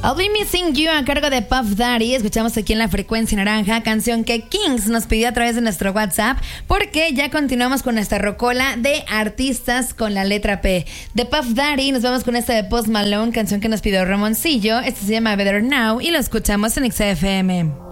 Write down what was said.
I'll Be Missing You a cargo de Puff Daddy. Escuchamos aquí en la frecuencia naranja, canción que Kings nos pidió a través de nuestro WhatsApp, porque ya continuamos con nuestra rocola de artistas con la letra P. De Puff Daddy nos vamos con esta de Post Malone, canción que nos pidió Ramoncillo. Este se llama Better Now y lo escuchamos en XFM.